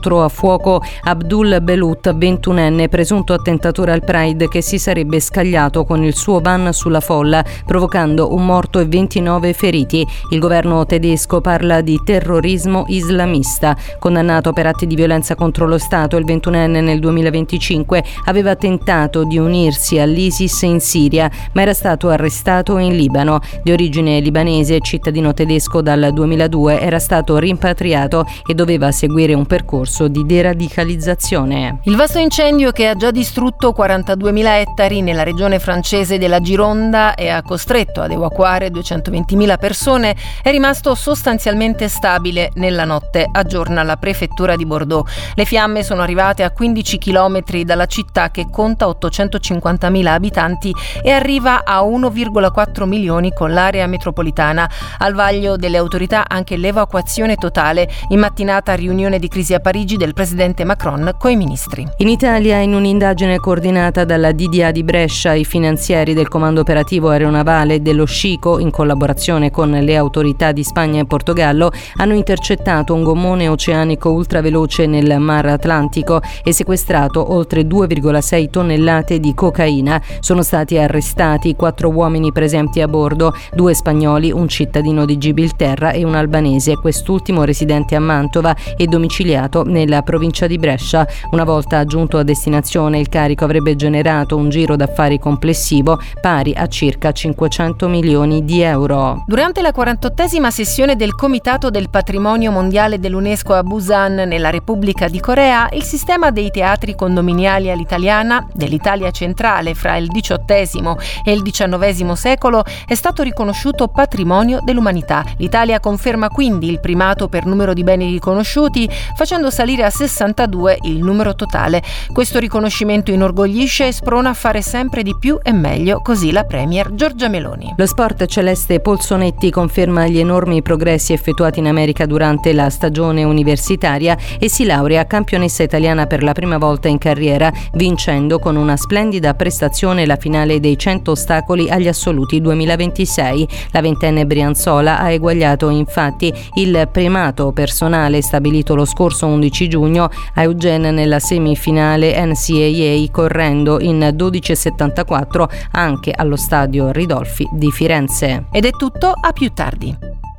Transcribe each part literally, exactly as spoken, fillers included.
scontro a fuoco Abdul Belut, ventunenne, presunto attentatore al Pride, che si sarebbe scagliato con il suo van sulla folla, provocando un morto e ventinove feriti. Il governo tedesco parla di terrorismo islamista. Condannato per atti di violenza contro lo Stato, il ventunenne nel duemilaventicinque aveva tentato di unirsi all'ISIS in Siria, ma era stato arrestato in Libano. Di origine libanese, cittadino tedesco dal duemiladue, era stato rimpatriato e doveva seguire un percorso di deradicalizzazione. Il vasto incendio che ha già distrutto quarantaduemila ettari nella regione francese della Gironda e ha costretto ad evacuare duecentoventimila persone è rimasto sostanzialmente stabile nella notte, aggiorna la prefettura di Bordeaux. Le fiamme sono arrivate a quindici chilometri dalla città, che conta ottocentocinquantamila abitanti e arriva a uno virgola quattro milioni con l'area metropolitana. Al vaglio delle autorità anche l'evacuazione totale. In mattinata riunione di crisi a Parigi del presidente Macron coi ministri. In Italia, in un'indagine coordinata dalla D D A di Brescia, i finanzieri del Comando Operativo Aeronavale dello Scico, in collaborazione con le autorità di Spagna e Portogallo, hanno intercettato un gommone oceanico ultraveloce nel Mar Atlantico e sequestrato oltre due virgola sei tonnellate di cocaina. Sono stati arrestati quattro uomini presenti a bordo, due spagnoli, un cittadino di Gibilterra e un albanese, quest'ultimo residente a Mantova e domiciliato nella provincia di Brescia. Una volta giunto a destinazione, il carico avrebbe generato un giro d'affari complessivo pari a circa cinquecento milioni di euro. Durante la quarantottesima sessione del Comitato del Patrimonio Mondiale dell'UNESCO a Busan, nella Repubblica di Corea, il sistema dei teatri condominiali all'italiana dell'Italia centrale fra il diciottesimo e il diciannovesimo secolo è stato riconosciuto patrimonio dell'umanità. L'Italia conferma quindi il primato per numero di beni riconosciuti, facendo salire a sessantadue il numero totale. Questo riconoscimento inorgoglisce e sprona a fare sempre di più e meglio, così la premier Giorgia Meloni. Lo sport celeste Polsonetti conferma gli enormi progressi effettuati in America durante la stagione universitaria e si laurea campionessa italiana per la prima volta in carriera, vincendo con una splendida prestazione la finale dei cento ostacoli agli assoluti duemilaventisei. La ventenne brianzola ha eguagliato infatti il primato personale stabilito lo scorso undici giugno a Eugene nella semifinale N C A A, correndo in dodici e settantaquattro anche allo stadio Ridolfi di Firenze. Ed è tutto, a più tardi.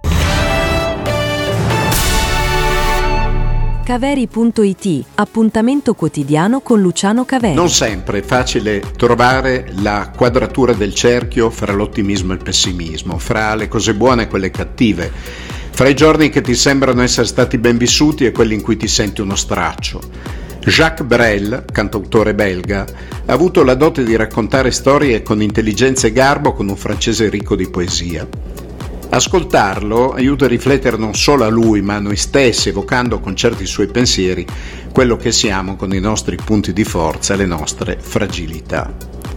Caveri punto it, appuntamento quotidiano con Luciano Caveri. Non sempre è facile trovare la quadratura del cerchio fra l'ottimismo e il pessimismo, fra le cose buone e quelle cattive, fra i giorni che ti sembrano essere stati ben vissuti e quelli in cui ti senti uno straccio. Jacques Brel, cantautore belga, ha avuto la dote di raccontare storie con intelligenza e garbo, con un francese ricco di poesia. Ascoltarlo aiuta a riflettere non solo a lui ma a noi stessi, evocando con certi suoi pensieri quello che siamo con i nostri punti di forza e le nostre fragilità.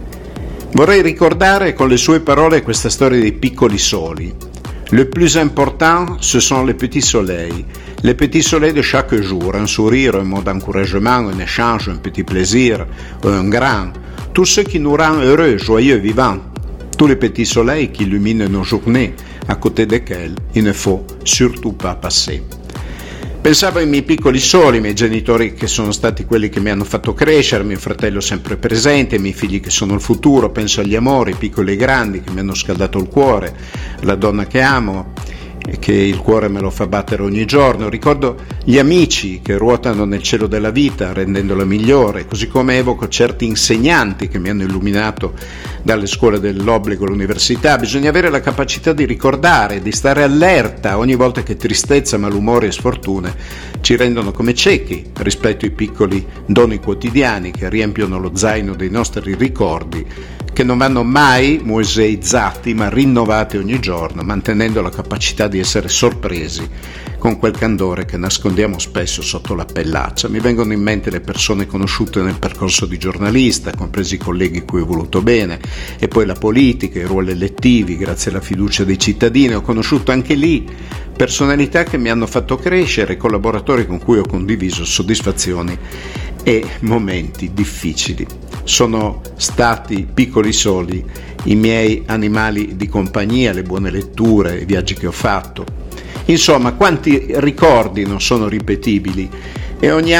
Vorrei ricordare con le sue parole questa storia dei piccoli soli. Le plus important, ce sont les petits soleils. Les petits soleils de chaque jour, un sourire, un mot d'encouragement, un échange, un petit plaisir, un grain. Tout ce qui nous rend heureux, joyeux, vivants. Tous les petits soleils qui illuminent nos journées, à côté desquels il ne faut surtout pas passer. Pensavo ai miei piccoli soli, ai miei genitori che sono stati quelli che mi hanno fatto crescere, mio fratello sempre presente, ai miei figli che sono il futuro, penso agli amori, piccoli e grandi, che mi hanno scaldato il cuore, alla donna che amo e che il cuore me lo fa battere ogni giorno. Ricordo gli amici che ruotano nel cielo della vita rendendola migliore, così come evoco certi insegnanti che mi hanno illuminato dalle scuole dell'obbligo all'università. Bisogna avere la capacità di ricordare, di stare allerta ogni volta che tristezza, malumori e sfortune ci rendono come ciechi rispetto ai piccoli doni quotidiani che riempiono lo zaino dei nostri ricordi, che non vanno mai museizzati ma rinnovati ogni giorno, mantenendo la capacità di essere sorpresi con quel candore che nascondiamo spesso sotto la pellaccia. Mi vengono in mente le persone conosciute nel percorso di giornalista, compresi i colleghi cui ho voluto bene, e poi la politica, i ruoli elettivi, grazie alla fiducia dei cittadini. Ho conosciuto anche lì personalità che mi hanno fatto crescere, collaboratori con cui ho condiviso soddisfazioni e momenti difficili. Sono stati piccoli soli i miei animali di compagnia, le buone letture, i viaggi che ho fatto. Insomma, quanti ricordi non sono ripetibili, e ogni